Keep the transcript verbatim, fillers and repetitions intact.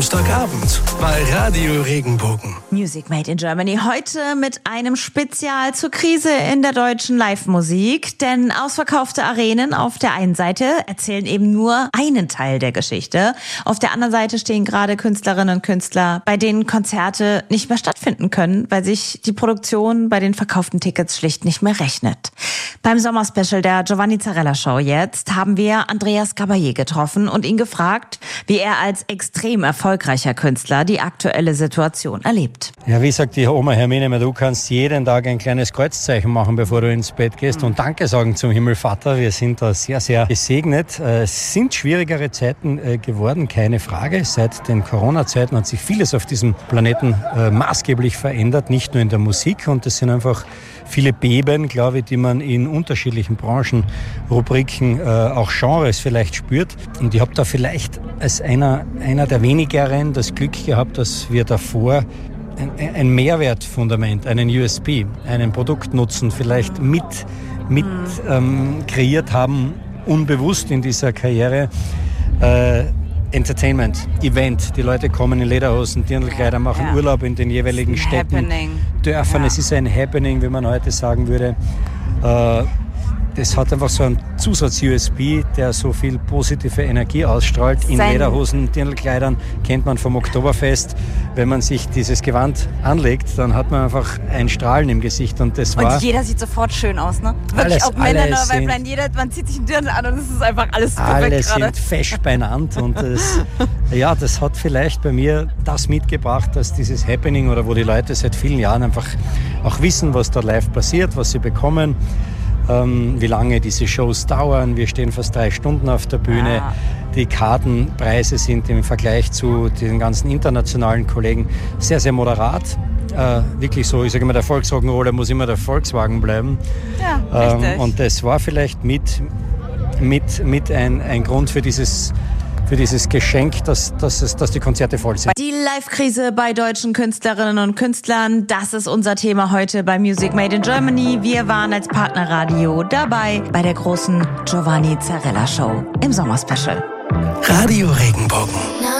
Samstagabend bei Radio Regenbogen. Music Made in Germany. Heute mit einem Spezial zur Krise in der deutschen Live-Musik. Denn ausverkaufte Arenen auf der einen Seite erzählen eben nur einen Teil der Geschichte. Auf der anderen Seite stehen gerade Künstlerinnen und Künstler, bei denen Konzerte nicht mehr stattfinden können, weil sich die Produktion bei den verkauften Tickets schlicht nicht mehr rechnet. Beim Sommerspecial der Giovanni Zarella Show jetzt haben wir Andreas Gabalier getroffen und ihn gefragt, wie er als extrem erfolgreicher Künstler die aktuelle Situation erlebt. Ja, wie sagt die Oma Hermine, du kannst jeden Tag ein kleines Kreuzzeichen machen, bevor du ins Bett gehst, und Danke sagen zum Himmelvater. Wir sind da sehr, sehr gesegnet. Es sind schwierigere Zeiten geworden, keine Frage. Seit den Corona-Zeiten hat sich vieles auf diesem Planeten maßgeblich verändert, nicht nur in der Musik. Und es sind einfach viele Beben, glaube ich, die man in unterschiedlichen Branchen, Rubriken, äh, auch Genres vielleicht spürt. Und ich habe da vielleicht als einer, einer der wenigeren das Glück gehabt, dass wir davor ein, ein Mehrwertfundament, einen U S P, einen Produktnutzen vielleicht mit, mit ähm, kreiert haben, unbewusst in dieser Karriere. Äh, Entertainment, Event. Die Leute kommen in Lederhosen, Dirndlkleider, machen ja. Urlaub in den jeweiligen Städten, Happening. Dörfern. Ja. Es ist ein Happening, wie man heute sagen würde. Äh, das hat einfach so einen Zusatz-U S P, der so viel positive Energie ausstrahlt. In Sein Lederhosen, Dirndlkleidern kennt man vom Oktoberfest. Wenn man sich dieses Gewand anlegt, dann hat man einfach ein Strahlen im Gesicht. Und das war... Und jeder sieht sofort schön aus, ne? Wirklich, alles, auch Männer, alles weil sind, jeder, man zieht sich einen Dirndl an und es ist einfach alles perfekt alle gerade. sind fest beieinander. Und das, ja, das hat vielleicht bei mir das mitgebracht, dass dieses Happening, oder wo die Leute seit vielen Jahren einfach auch wissen, was da live passiert, was sie bekommen, ähm, wie lange diese Shows dauern. Wir stehen fast drei Stunden auf der Bühne. Ja. Die Kartenpreise sind im Vergleich zu den ganzen internationalen Kollegen sehr, sehr moderat. Äh, wirklich so, ich sage immer, der Volksrock'n'Roller muss immer der Volkswagen bleiben. Ja, richtig. Ähm, und das war vielleicht mit, mit, mit ein, ein Grund für dieses für dieses Geschenk, dass, dass, es, dass die Konzerte voll sind. Die Live-Krise bei deutschen Künstlerinnen und Künstlern, das ist unser Thema heute bei Music Made in Germany. Wir waren als Partnerradio dabei bei der großen Giovanni Zarella Show im Sommerspecial. Radio Regenbogen.